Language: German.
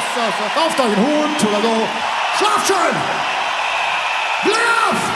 Rauft euch einen Hund oder so. Schlaft schön! Glück auf!